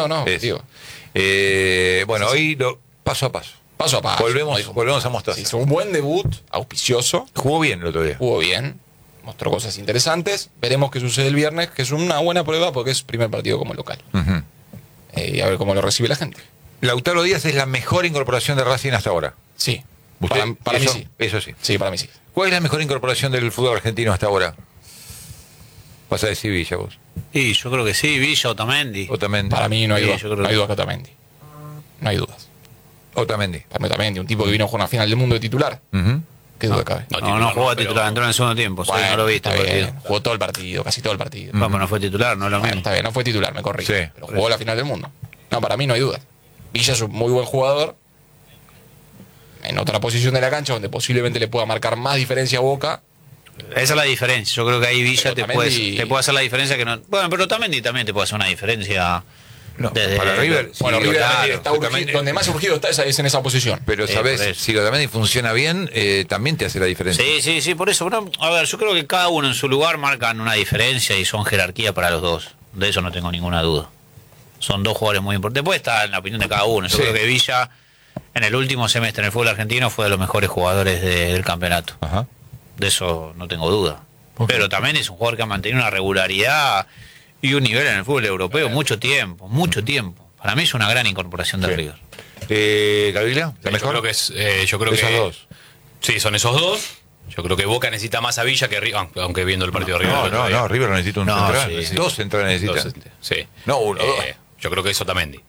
no, Es. digo. Bueno, hoy paso a paso. Paso a paso. Volvemos a Mostaza. Hizo un buen debut, auspicioso. Jugó bien el otro día. Jugó bien, mostró cosas interesantes. Veremos qué sucede el viernes, que es una buena prueba porque es primer partido como local. Ujú. Y a ver cómo lo recibe la gente. Lautaro Díaz es la mejor incorporación de Racing hasta ahora. Sí, ¿Usted? para mí Eso- sí. Eso sí. Sí, para mí sí. ¿Cuál es la mejor incorporación del fútbol argentino hasta ahora? Vas a decir Villa vos. Y yo creo que sí, Villa, Otamendi. Otamendi. Para mí no hay Sí, dudas. yo creo No hay que- dudas que Otamendi. No hay dudas. Otamendi. Para mí Otamendi, un tipo que vino a jugar una final del mundo de titular. Ujú. ¿Qué duda cabe? No jugó de titular, entró en el segundo tiempo. Sí, Bueno, no lo viste está el bien, partido. jugó todo el partido, casi todo el partido. No, pero no fue titular, no es lo Bueno, mismo. está bien, no fue titular, me corrijo. Sí. Pero jugó la final del mundo. No, para mí no hay dudas. Villa es un muy buen jugador. En otra posición de la cancha, donde posiblemente le pueda marcar más diferencia a Boca. Esa es la diferencia. Yo creo que ahí Villa Pero te Otamendi- puede hacer la diferencia que no. Bueno, pero Otamendi también te puede hacer una diferencia. No, Desde- para River. Bueno, sí, River claro, está Otamendi- urgido, donde más urgido está es en esa posición. Pero sabes, por eso. si Otamendi funciona bien, también te hace la diferencia. Sí, por eso. Bueno, a ver, yo creo que cada uno en su lugar marcan una diferencia y son jerarquía para los dos. De eso no tengo ninguna duda. Son dos jugadores muy importantes. Después está en la opinión de cada uno. Yo Sí. creo que Villa, en el último semestre en el fútbol argentino, fue de los mejores jugadores del campeonato. Ajá. De eso no tengo duda. Pero también es un jugador que ha mantenido una regularidad y un nivel en el fútbol europeo mucho tiempo, mucho tiempo. Para mí es una gran incorporación de Sí. River. Gabriela, ¿la Yo mejor? creo que es, yo creo Esos que dos. Sí, son esos dos. Yo creo que Boca necesita más a Villa que River, aunque viendo el partido de River. el otro día. No, River necesita un No, central. sí. Dos centrales necesita. Entonces, sí. No, uno, dos. Yo creo que es Otamendi.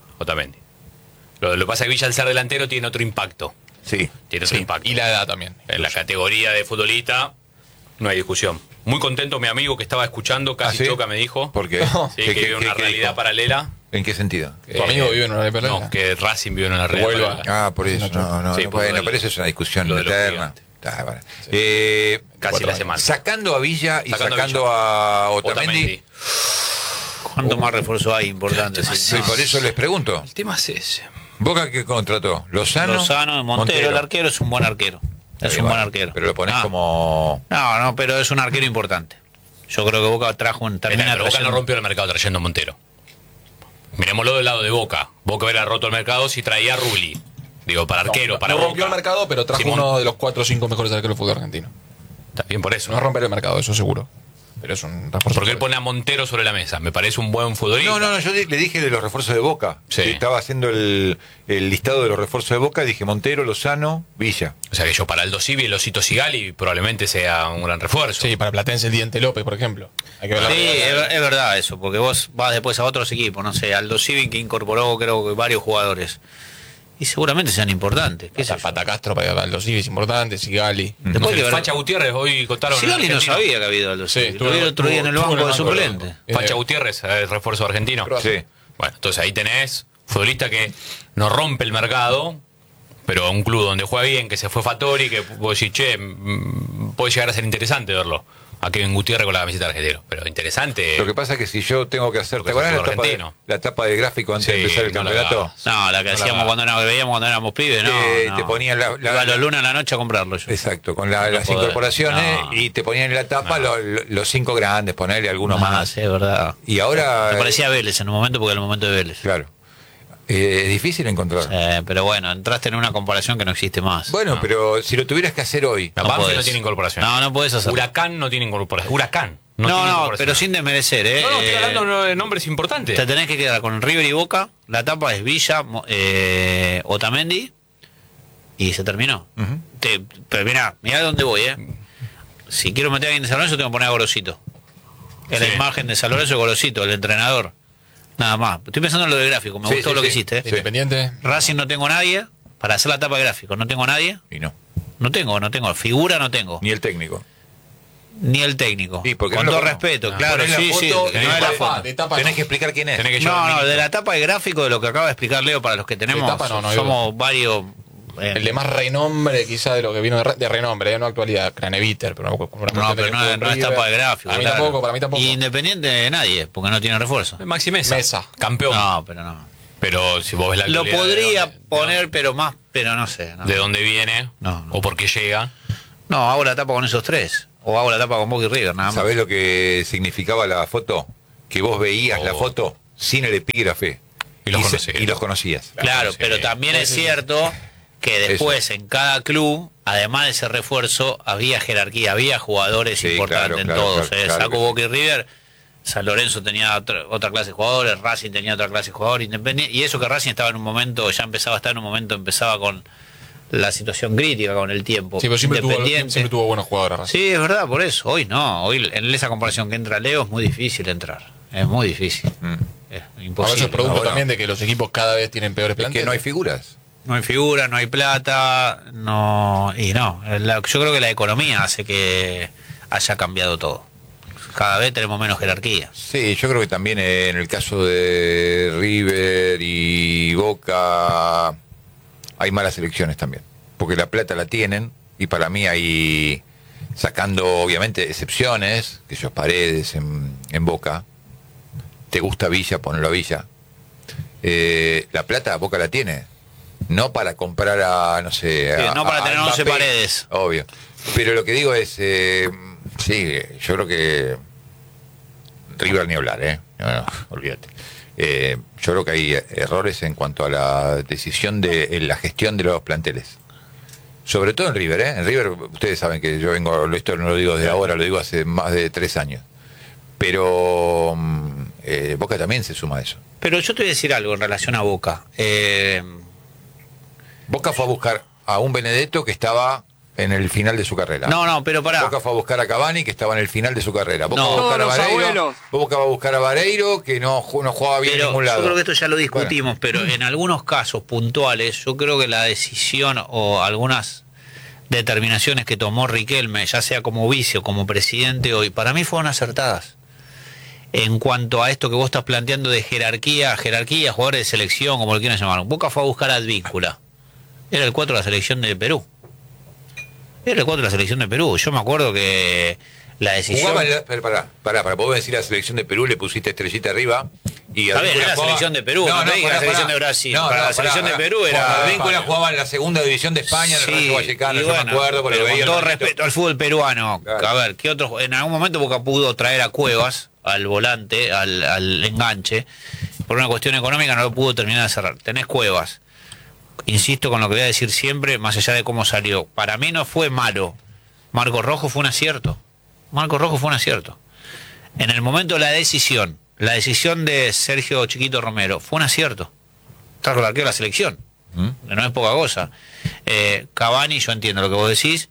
Lo que pasa es que Villa al ser delantero tiene otro impacto. Sí. Tiene otro impacto. Y la edad también. En la categoría de futbolista no hay discusión. Muy contento mi amigo que estaba escuchando, casi ¿Ah, sí? choca, me dijo. ¿Por qué? Sí, que vive una realidad dijo? paralela. ¿En qué sentido? ¿Tu amigo vive en una realidad paralela? No, que Racing vive en una realidad Vuelva. paralela. Ah, por eso. No, Sí, no, por bueno, lo pero del- eso es una discusión lo de los eterna. gigantes. Ah, bueno. Casi la semana. Sacando a Villa y Sacando a sacando a Otamendi. Otamendi. ¿Cuánto más refuerzo hay importante? Sí, por eso les pregunto. El tema es ese. ¿Boca qué contrató? ¿Lozano? Lozano, Montero, el arquero es un buen arquero. Es un buen arquero. Pero lo pones Ah, como... No, pero es un arquero importante. Yo creo que Boca termina Pero Boca no trayendo- rompió el mercado trayendo a Montero. Miremoslo del lado de Boca. Boca hubiera roto el mercado si traía a Rulli. Digo, para arquero, para no Boca. rompió el mercado, pero trajo Simón. uno de los 4 o 5 mejores arqueros del fútbol argentino. Está bien por eso. No es romper el mercado, eso seguro. Pero es un refuerzo. Porque él pone a Montero sobre la mesa. Me parece un buen futbolista. No, yo le dije de los refuerzos de Boca. Sí. Estaba haciendo el listado de los refuerzos de Boca. Dije Montero, Lozano, Villa. O sea que yo para Aldo Civi, el Osito Sigali probablemente sea un gran refuerzo. Sí, para Platense el Diente López, por ejemplo. Hay que ver la Sí, realidad. es verdad eso, porque vos vas después a otros equipos, no sé, Aldo Civi que incorporó creo que varios jugadores. Y seguramente sean importantes. ¿Qué sé yo? Patacastro para los Civis importantes, Sigali. Después hay que ver. Facha Gutiérrez, hoy contaron. Sigali no Argentino. sabía que había ido Aldo Sí, Civi. Lo vi el otro día en el estuvo banco de banco, suplente. Facha Gutiérrez, el refuerzo argentino. Sí. Bueno, entonces ahí tenés futbolista que no rompe el mercado, pero un club donde juega bien, que se fue Fattori, que vos decís, che, puede llegar a ser interesante verlo. A Kevin Gutiérrez con la camiseta de argentero. Pero interesante. Lo que pasa es que si yo tengo que hacer... Porque ¿Te acuerdas sos la etapa de gráfico antes Sí, de empezar el no la campeonato? hagas. No, la que No, hacíamos la- cuando veíamos cuando éramos pibes, no. Te ponían Iba a los lunes a la noche a comprarlo yo. Exacto, con No las podés. incorporaciones No. y te ponían en la tapa los 5 grandes, ponerle alguno Ah, más. sí, es verdad. Y ahora... Me parecía Vélez en un momento porque era el momento de Vélez. Claro. Es difícil encontrar. Pero bueno, entraste en una comparación que no existe más. Bueno, pero si lo tuvieras que hacer hoy... La No Banfield no podés. tiene incorporación. No podés hacerlo. Huracán no tiene incorporación. Huracán. No, tiene no, incorporación. pero sin desmerecer, ¿eh? No, estoy hablando de nombres importantes. Te tenés que quedar con River y Boca. La tapa es Villa, Otamendi. Y se terminó. Pero mirá dónde voy, ¿eh? Si quiero meter a alguien de San Lorenzo, tengo que poner a Gorosito. En la Sí. imagen de San Lorenzo, Gorosito, el entrenador. Nada más. Estoy pensando en lo de gráfico. Me Sí, gustó sí, lo que sí. hiciste, ¿eh? De Independiente. Racing no tengo nadie. Para hacer la tapa de gráfico, no tengo nadie. Y no, No tengo. Figura no tengo. ni el técnico. Ni el técnico. Sí, porque Con no lo todo conozco. respeto, Ah, claro, ponés la sí, sí. foto, no tenés es la que- foto. De tapa Tenés no. que explicar quién es. Tenés que llevar No, al de la ministro. tapa de gráfico de lo que acaba de explicar Leo para los que tenemos. tapa no hay somos varios. El de más renombre, quizá, de lo que vino de renombre, no actualidad, Craneviter, pero No, pero no es tapa de gráfico. Para mí claro. tampoco, para mí tampoco. Y Independiente de nadie, porque no tiene refuerzo. Maxi Mesa. Mesa. Campeón. No, pero no. Pero si vos ves la Lo actualidad podría de dónde- poner, pero más, pero no sé. No, de dónde viene No. o por qué llega. No, hago la tapa con esos tres. O hago la tapa con Boca y River, nada más. ¿Sabés lo que significaba la foto? Que vos veías la foto sin el epígrafe. Y los y conocías. los conocías. Claro, sí. pero también es cierto que después en cada club, además de ese refuerzo, había jerarquía, había jugadores Sí, importantes en claro, todos. claro Saco que sí. Boca y River, San Lorenzo tenía otra clase de jugadores, Racing tenía otra clase de jugadores, Independiente, y eso que Racing estaba en un momento, ya empezaba a estar en un momento, empezaba con la situación crítica con el tiempo. Sí, pero siempre Independiente. tuvo buenos jugadores. Racing. Sí, es verdad, por eso. Hoy no, hoy en esa comparación que entra Leo es muy difícil entrar. Es muy difícil. Es A veces imposible. es producto Ahora- también de que los equipos cada vez tienen peores Es planteles. que no hay figuras. No hay figura, no hay plata, no. Y no, yo creo que la economía hace que haya cambiado todo. Cada vez tenemos menos jerarquía. Sí, yo creo que también en el caso de River y Boca hay malas elecciones también. Porque la plata la tienen y para mí hay, sacando obviamente excepciones, que yo Paredes en Boca, te gusta Villa, ponelo a Villa. La plata Boca la tiene. No para comprar a, no sé... Sí, no para tener 11 Mbappé, Paredes. Obvio. Pero lo que digo es, sí, yo creo que River ni hablar, no, olvídate. Yo creo que hay errores en cuanto a la decisión de en la gestión de los planteles. Sobre todo en River, En River, ustedes saben que yo vengo, esto no lo digo desde ahora, lo digo hace más de 3 años. Pero Boca también se suma a eso. Pero yo te voy a decir algo en relación a Boca. Boca fue a buscar a un Benedetto que estaba en el final de su carrera. No, pero pará. Boca fue a buscar a Cavani, que estaba en el final de su carrera. Boca No. va a buscar a Todos los Vareiro, abuelos. Boca va a buscar a Vareiro, que no jugaba bien en Pero ningún lado. yo creo que esto ya lo discutimos, pero en algunos casos puntuales, yo creo que la decisión o algunas determinaciones que tomó Riquelme, ya sea como vice o como presidente hoy, para mí fueron acertadas. En cuanto a esto que vos estás planteando de jerarquía, jugadores de selección, como lo quieran llamar. Boca fue a buscar a Advíncula. Era el 4 de la selección de Perú. Era el 4 de la selección de Perú. Yo me acuerdo que la decisión... Jugaba en la, para poder decir la selección de Perú le pusiste estrellita arriba y Está bien, Advíncula era la jugaba- selección de Perú, no te digas la selección de Brasil. Para la selección de Perú era- Advíncula jugaba en la segunda división de España, en el Rayo Vallecano, y yo bueno, me acuerdo, porque pero lo veía con todo el ratito. respeto al fútbol peruano, Claro. a ver, ¿qué otros? En algún momento Boca pudo traer a Cuevas al volante, al enganche, por una cuestión económica no lo pudo terminar de cerrar. Tenés Cuevas, insisto con lo que voy a decir siempre, más allá de cómo salió, para mí no fue malo. Marco Rojo fue un acierto. Marco Rojo fue un acierto. En el momento de la decisión de Sergio Chiquito Romero fue un acierto. Trajo el arquero de la selección. Que no es poca cosa. Cavani, yo entiendo lo que vos decís.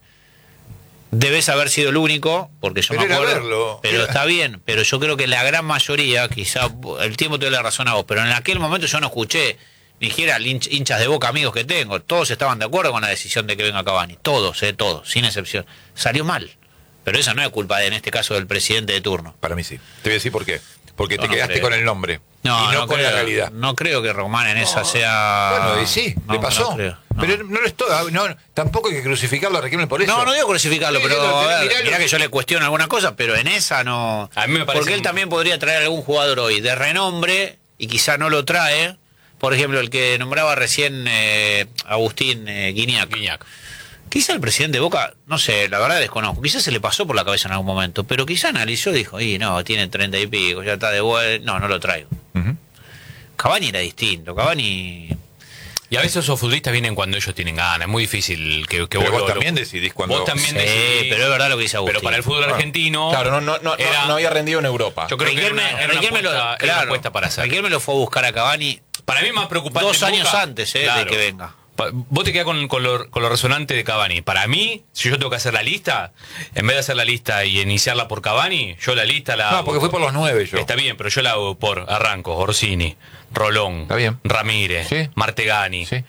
Debes haber sido el único, porque yo Pero me era acuerdo. verlo. Pero está bien, pero yo creo que la gran mayoría, quizá el tiempo te dio la razón a vos, pero en aquel momento yo no escuché ni siquiera hinchas de Boca amigos que tengo. Todos estaban de acuerdo con la decisión de que venga Cavani. Todos, todos, sin excepción. Salió mal. Pero esa no es culpa de, en este caso, del presidente de turno. Para mí sí. Te voy a decir por qué. Porque Yo te no quedaste creo. con el nombre No, y no, no con creo, la realidad. No creo que Román en esa sea... Bueno, y sí, No, le pasó. no creo, no. Pero no lo es todo. No, tampoco hay que crucificarlo a Riquelme por eso. No, no digo crucificarlo, Sí, pero a ver, mirá mirá que yo le cuestiono alguna cosa, pero en esa no... A mí me parece Porque él un- también podría traer algún jugador hoy de renombre y quizá no lo trae. Por ejemplo, el que nombraba recién Agustín Guiñac. Guiñac. Quizá el presidente de Boca, no sé, la verdad desconozco, quizás se le pasó por la cabeza en algún momento, pero quizá analizó y dijo, no, tiene 30 y pico, ya está de vuelta, no lo traigo. Ujú. Cavani era distinto, Cavani... Y a veces esos futbolistas vienen cuando ellos tienen ganas. Es muy difícil que Pero vos vos lo- también decidís cuando... Vos también Sí, decidís. pero es verdad lo que dice Agustín. Pero para el fútbol argentino. Claro, no era- había rendido en Europa. Yo creo que era una Riquelme apuesta, era una apuesta para hacer. Riquelme lo fue a buscar a Cavani Para mí más preocupante 2 en años Boca- antes de Claro. que venga. Vos te quedás con lo resonante de Cavani. Para mí, si yo tengo que hacer la lista, en vez de hacer la lista y iniciarla por Cavani, yo la lista la No, hago. porque fui por los 9 yo. Está bien, pero yo la hago por Arranco, Orsini, Rolón, Está bien. Ramírez, Sí. Martegani, Sí.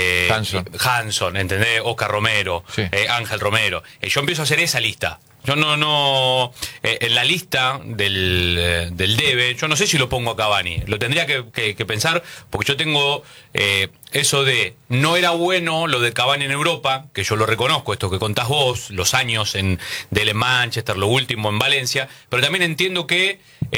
Hanson, ¿entendés? Oscar Romero, Sí. Ángel Romero. Yo empiezo a hacer esa lista. Yo no en la lista del debe, yo no sé si lo pongo a Cavani. Lo tendría que pensar, porque yo tengo eso de no era bueno lo de Cavani en Europa, que yo lo reconozco, esto que contás vos, los años del Manchester, lo último en Valencia, pero también entiendo que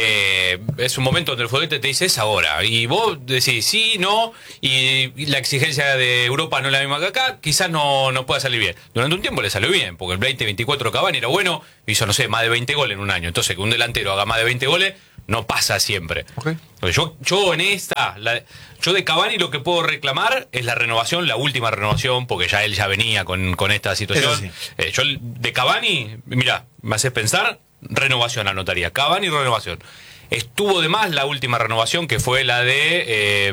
es un momento donde el futbolista te dice es ahora, y vos decís sí, no, y la exigencia de Europa no es la misma que acá, quizás no pueda salir bien. Durante un tiempo le salió bien, porque el 20-24 Cavani era bueno, hizo, no sé, más de 20 goles en un año. Entonces, que un delantero haga más de 20 goles no pasa siempre. Ok. Yo en esta, yo de Cavani lo que puedo reclamar es la renovación, la última renovación, porque ya él ya venía con esta situación. Yo de Cavani, mira, me haces pensar, renovación anotaría. Cavani, renovación. Estuvo de más la última renovación, que fue la de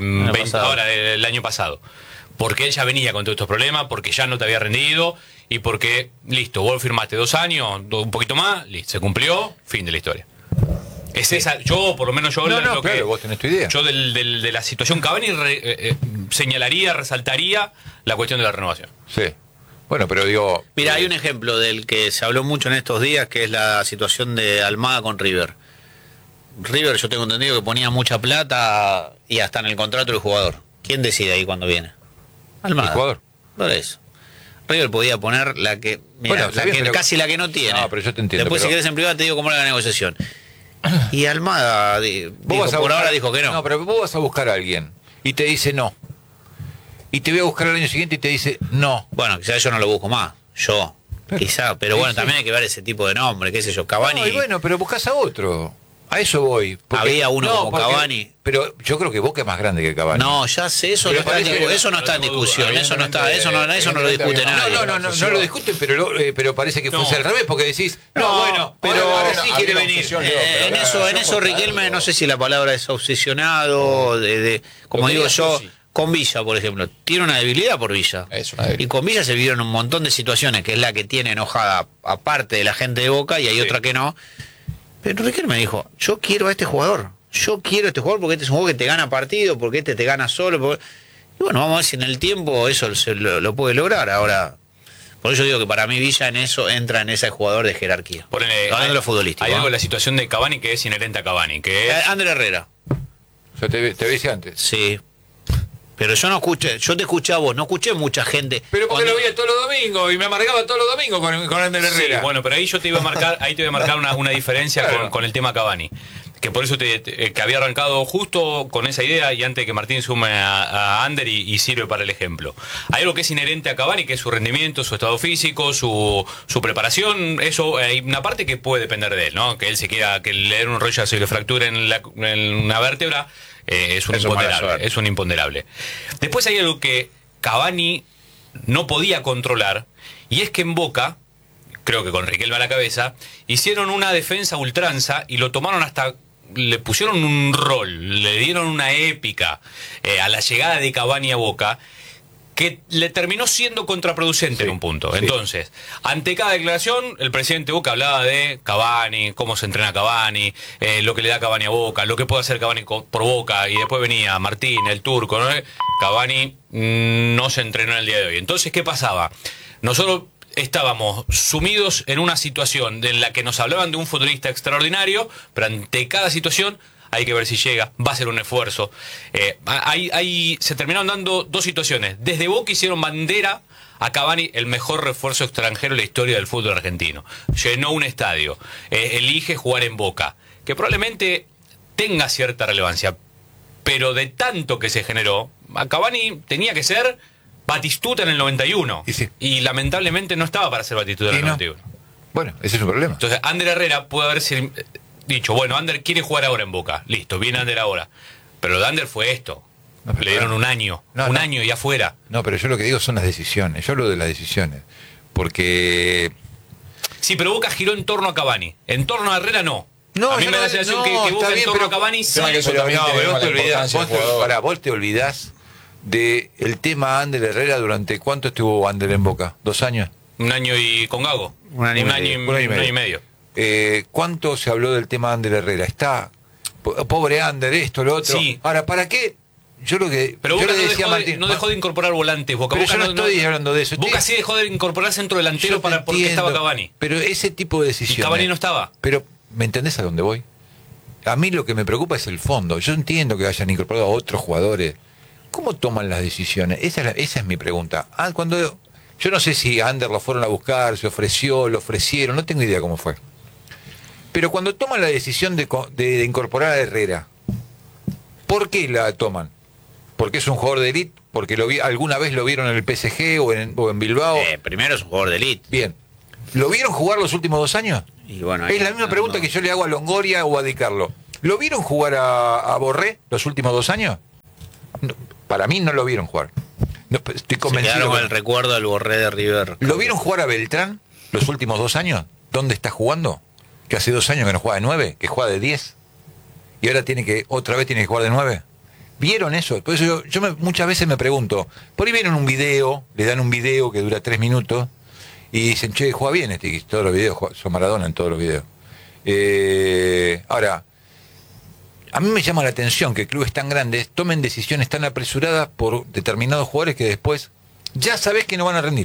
el año pasado. Porque él ya venía con todos estos problemas, porque ya no te había rendido y porque, listo, vos firmaste 2 años, un poquito más, listo, se cumplió, fin de la historia. Es esa, yo, por lo menos yo, Claro, vos tenés tu idea. Yo de la situación Cavani señalaría, resaltaría la cuestión de la renovación. Sí. Bueno, pero digo... Mira, hay un ejemplo del que se habló mucho en estos días, que es la situación de Almada con River. River, yo tengo entendido que ponía mucha plata y hasta en el contrato del jugador. ¿Quién decide ahí cuando viene? Almada. El jugador. Por eso. River podía poner la que, Bueno, casi la que no tiene. No, pero yo te entiendo, Después, pero- si querés en privado, te digo cómo era la negociación. Y Almada ahora dijo que no. No, pero vos vas a buscar a alguien y te dice no. Y te voy a buscar al año siguiente y te dice no. Bueno, quizás yo no lo busco más. Yo, quizá. Pero bueno, también hay que ver ese tipo de nombre, qué sé yo. Cavani. No, y bueno, pero buscas a otro. A eso voy. Había uno como Cavani. Pero yo creo que Boca es más grande que Cavani. No, ya sé, eso Pero no está en parece- eso no está en discusión. Eso no lo discute No, nadie. No lo discuten, pero parece que fuese al revés, porque decís, pero ahora sí quiere venir. En eso Riquelme, no sé si la palabra es obsesionado, como digo yo, con Villa, por ejemplo, tiene una debilidad por Villa. Es una debilidad. Y con Villa se vieron un montón de situaciones, que es la que tiene enojada aparte de la gente de Boca, y hay otra que no. Pero Riquelme dijo, yo quiero a este jugador. Yo quiero a este jugador porque este es un jugador que te gana partido, porque este te gana solo. Y bueno, vamos a ver si en el tiempo eso lo puede lograr. Ahora, por eso digo que para mí Villa en eso entra en ese jugador de jerarquía. Hablando de lo futbolístico. Hay algo en la situación de Cavani que es inherente a Cavani, que es... Ander Herrera. Yo te dije antes. Sí. Pero yo no escuché, yo te escuché a vos, no escuché mucha gente. Pero porque Cuando- lo veía todos los domingos y me amargaba todos los domingos con Ander Sí, Herrera. bueno, pero ahí yo te iba a marcar, una diferencia Claro. con el tema Cavani. Que por eso que había arrancado justo con esa idea y antes que Martín sume a Ander y sirve para el ejemplo. Hay algo que es inherente a Cavani, que es su rendimiento, su estado físico, su preparación. Eso hay una parte que puede depender de él, ¿no? Que él se quiera, que le den un rollo y le fracturen en una vértebra, es un Eso es mala imponderable. suerte. Es un imponderable. Después hay algo que Cavani no podía controlar, y es que en Boca, creo que con Riquelme a la cabeza, hicieron una defensa a ultranza y lo tomaron hasta... Le pusieron un rol, le dieron una épica a la llegada de Cavani a Boca, que le terminó siendo contraproducente en un punto. Sí. Entonces, ante cada declaración, el presidente de Boca hablaba de Cavani, cómo se entrena Cavani, lo que le da Cavani a Boca, lo que puede hacer Cavani por Boca, y después venía Martín, el turco, ¿no? Cavani no se entrenó en el día de hoy. Entonces, ¿qué pasaba? Nosotros estábamos sumidos en una situación en la que nos hablaban de un futbolista extraordinario, pero ante cada situación hay que ver si llega, va a ser un esfuerzo. Se terminaron dando dos situaciones. Desde Boca hicieron bandera a Cavani el mejor refuerzo extranjero en la historia del fútbol argentino. Llenó un estadio, elige jugar en Boca, que probablemente tenga cierta relevancia, pero de tanto que se generó, a Cavani tenía que ser Batistuta en el 91. Y sí. Y lamentablemente no estaba para ser Batistuta en el Y no. 91. Bueno, ese es un problema. Entonces, Ander Herrera puede haberse dicho, bueno, Ander quiere jugar ahora en Boca. Listo, viene Ander ahora. Pero lo de Ander fue esto. No, pero Le dieron claro. un año. No, un no. año y afuera. No, pero yo lo que digo son las decisiones. Yo hablo de las decisiones. Porque... Sí, pero Boca giró en torno a Cavani. En torno a Herrera no. No, a mí yo me da no- la sensación no, que está Boca en bien, torno pero- a Cavani sí. Tema que eso también tiene vos la te olvidás, importancia del jugador. vos te olvidás del tema Ander Herrera. ¿Durante cuánto estuvo Ander en Boca? ¿2 años? Un año y con Gago. Un año y medio. y medio. ¿Cuánto se habló del tema Ander Herrera? Está pobre Ander, esto, lo otro. Sí. Ahora, ¿para qué? Yo lo que Pero yo Boca le no, decía a dejó, Martín, no dejó de incorporar volantes. Boca, pero Boca yo no estoy hablando de eso. Boca Estoy- sí dejó de incorporar centro yo delantero te porque estaba entiendo, Cavani. Pero ese tipo de decisiones. Y Cavani no estaba. Pero, ¿me entendés a dónde voy? A mí lo que me preocupa es el fondo. Yo entiendo que hayan incorporado a otros jugadores. ¿Cómo toman las decisiones? Esa es mi pregunta. Yo no sé si a Ander lo fueron a buscar, se ofreció, lo ofrecieron, no tengo idea cómo fue. Pero cuando toman la decisión de incorporar a Herrera, ¿por qué la toman? ¿Porque es un jugador de élite? ¿Porque alguna vez lo vieron en el PSG o en Bilbao? Primero es un jugador de elite. Bien. ¿Lo vieron jugar los últimos 2 años? Y bueno, Es la misma pregunta que yo le hago a Longoria o a Di Carlo. ¿Lo vieron jugar a Borré los últimos 2 años? No, para mí no lo vieron jugar. No, estoy Se convencido. quedaron con el recuerdo del Borré de River. ¿Lo vieron jugar a Beltrán los últimos 2 años? ¿Dónde está jugando? Que hace 2 años que no juega de 9, que juega de 10. Y ahora otra vez tiene que jugar de 9. ¿Vieron eso? Por eso yo muchas veces me pregunto, por ahí vieron un video, le dan un video que dura 3 minutos, y dicen, che, juega bien todos los videos, son Maradona en todos los videos. Ahora, a mí me llama la atención que clubes tan grandes tomen decisiones tan apresuradas por determinados jugadores que después ya sabés que no van a rendir.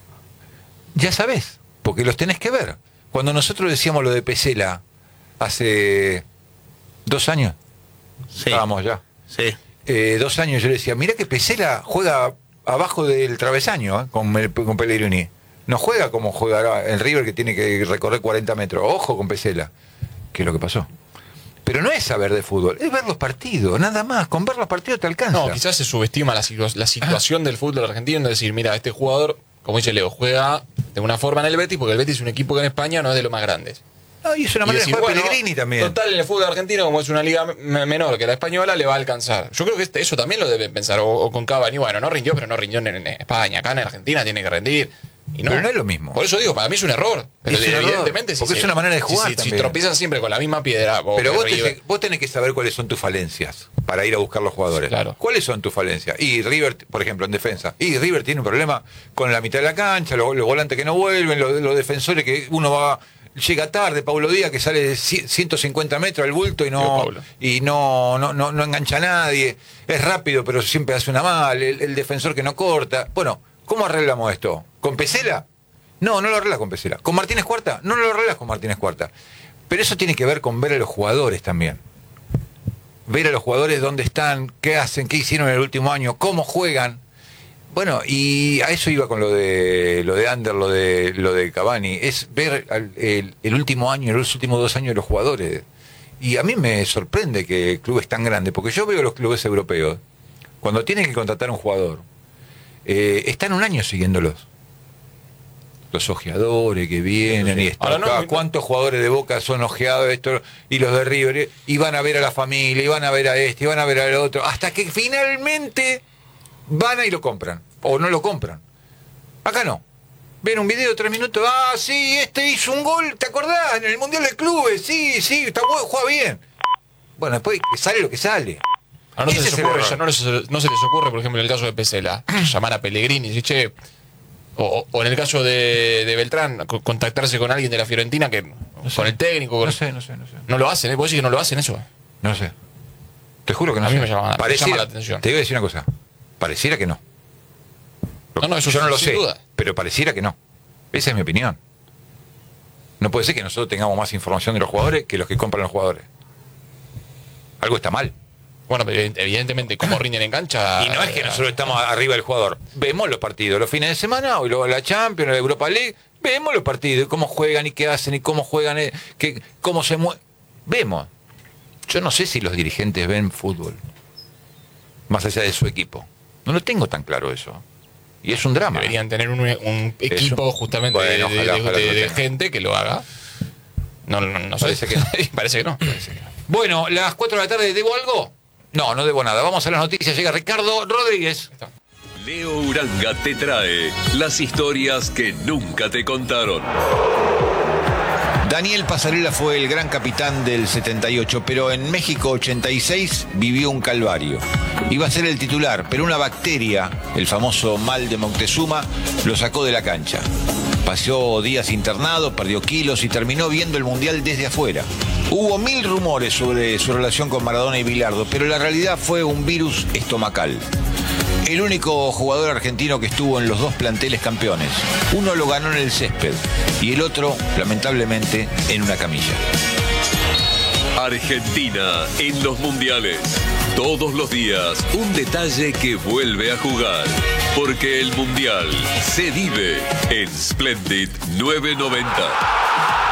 Ya sabés, porque los tenés que ver. Cuando nosotros decíamos lo de Pesela hace 2 años, Sí. estábamos ya. Sí. 2 años yo le decía, mirá que Pesela juega abajo del travesaño, con Pellegrini. No juega como juega el River, que tiene que recorrer 40 metros. Ojo con Pesela. ¿Qué es lo que pasó? Pero no es saber de fútbol, es ver los partidos, nada más. Con ver los partidos te alcanza. No, quizás se subestima la situación del fútbol argentino, de decir, mira, este jugador, como dice Leo, juega de una forma en el Betis, porque el Betis es un equipo que en España no es de los más grandes. No, y es una Y manera decir, de jugar bueno, Pellegrini también. Total, en el fútbol argentino, como es una liga menor que la española, le va a alcanzar. Yo creo que eso también lo deben pensar. O con Cavani, bueno, no rindió, pero no rindió en España. Acá en Argentina tiene que rendir. Y no. Pero no es lo mismo. Por eso digo, para mí es un error. Pero Es un error, evidentemente, porque es una manera de jugar si también. tropiezan siempre con la misma piedra. Pero River, vos tenés que saber cuáles son tus falencias para ir a buscar los jugadores. Claro. ¿Cuáles son tus falencias? Y River, por ejemplo, en defensa. Y River tiene un problema con la mitad de la cancha, los volantes que no vuelven, los defensores que llega tarde, Paulo Díaz, que sale de 150 metros al bulto y no engancha a nadie. Es rápido, pero siempre hace una mal. El defensor que no corta. Bueno, ¿cómo arreglamos esto? ¿Con Pesela? No lo arreglas con Pesela. ¿Con Martínez Cuarta? No lo arreglas con Martínez Cuarta. Pero eso tiene que ver con ver a los jugadores también. Ver a los jugadores dónde están, qué hacen, qué hicieron en el último año, cómo juegan. Bueno, y a eso iba con lo de Ander, lo de Cavani. Es ver el último año, los últimos 2 años de los jugadores. Y a mí me sorprende que clubes tan grandes, porque yo veo los clubes europeos, cuando tienen que contratar a un jugador, están un año siguiéndolos. Los ojeadores que vienen y están acá. ¿Cuántos jugadores de Boca son ojeados y los de River? Y van a ver a la familia, y van a ver a este, y van a ver al otro, hasta que finalmente van y lo compran. O no lo compran. Acá no. Ven un video de 3 minutos, sí, este hizo un gol, ¿te acordás? En el Mundial de Clubes, sí, está bueno, juega bien. Bueno, después sale lo que sale. A no se les Ese es el ocurre, error. ya no se les ocurre, por ejemplo, en el caso de Pesela, llamar a Pellegrini y decir, che, o en el caso de Beltrán, contactarse con alguien de la Fiorentina, con el técnico. No sé. No lo hacen, ¿Vos decís que no lo hacen eso? No sé. Te juro que no A mí sé. me llama la atención. Te voy a decir una cosa. Pareciera que no. No, eso yo no lo sin sé, duda. pero pareciera que no. Esa es mi opinión. No puede ser que nosotros tengamos más información de los jugadores que los que compran los jugadores. Algo está mal. Bueno, pero evidentemente, cómo rinden en cancha. Y no es que nosotros estamos arriba del jugador. Vemos los partidos los fines de semana, o luego la Champions, la Europa League. Vemos los partidos, cómo juegan y qué hacen y cómo juegan, cómo se mueven. Vemos. Yo no sé si los dirigentes ven fútbol, más allá de su equipo. No lo tengo tan claro eso. Y es un drama. Deberían tener un equipo justamente Bueno, ojalá de lo tengan. gente que lo haga. No Parece que no. Parece que no. Bueno, las 4 de la tarde, ¿debo algo? No debo nada. Vamos a las noticias. Llega Ricardo Rodríguez. Leo Uranga te trae las historias que nunca te contaron. Daniel Pasarela fue el gran capitán del 78, pero en México 86 vivió un calvario. Iba a ser el titular, pero una bacteria, el famoso mal de Moctezuma, lo sacó de la cancha. Pasó días internado, perdió kilos y terminó viendo el Mundial desde afuera. Hubo 1000 rumores sobre su relación con Maradona y Bilardo, pero la realidad fue un virus estomacal. El único jugador argentino que estuvo en los 2 planteles campeones. Uno lo ganó en el césped y el otro, lamentablemente, en una camilla. Argentina en los mundiales. Todos los días un detalle que vuelve a jugar. Porque el mundial se vive en Splendid 990.